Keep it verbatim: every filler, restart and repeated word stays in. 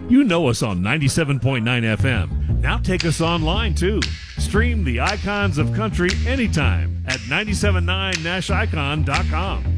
You know us on ninety-seven point nine F M. Now take us online too. Stream the Icons of Country anytime at nine seven nine nash icon dot com.